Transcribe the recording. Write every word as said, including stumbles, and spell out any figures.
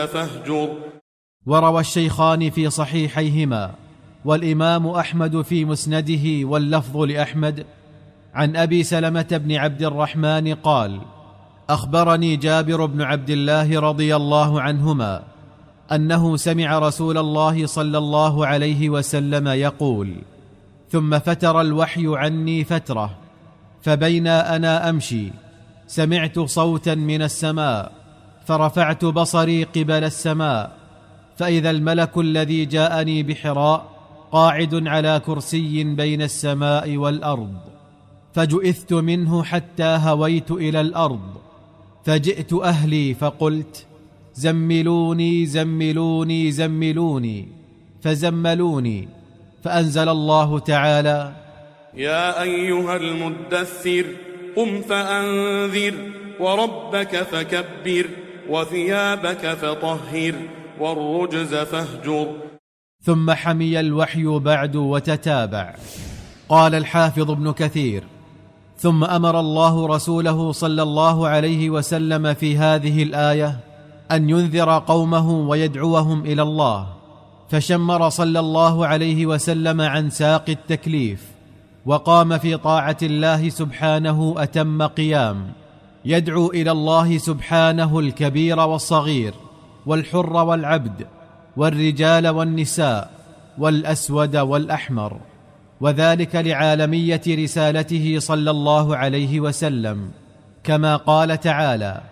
فاهجر. وروى الشيخان في صحيحيهما والإمام أحمد في مسنده واللفظ لأحمد عن أبي سلمة بن عبد الرحمن قال: أخبرني جابر بن عبد الله رضي الله عنهما أنه سمع رسول الله صلى الله عليه وسلم يقول: ثم فتر الوحي عني فترة، فبينا أنا أمشي سمعت صوتا من السماء، فرفعت بصري قبل السماء، فإذا الملك الذي جاءني بحراء قاعد على كرسي بين السماء والأرض، فجئثت منه حتى هويت إلى الأرض، فجئت أهلي فقلت: زملوني زملوني زملوني، فزملوني، فأنزل الله تعالى: يا أيها المدثر قم فأنذر وربك فكبر وثيابك فطهر والرجز فاهجر. ثم حمي الوحي بعد وتتابع. قال الحافظ ابن كثير: ثم أمر الله رسوله صلى الله عليه وسلم في هذه الآية أن ينذر قومه ويدعوهم إلى الله، فشمر صلى الله عليه وسلم عن ساق التكليف، وقام في طاعة الله سبحانه أتم قيام، يدعو إلى الله سبحانه الكبير والصغير والحر والعبد والرجال والنساء والأسود والأحمر، وذلك لعالمية رسالته صلى الله عليه وسلم، كما قال تعالى: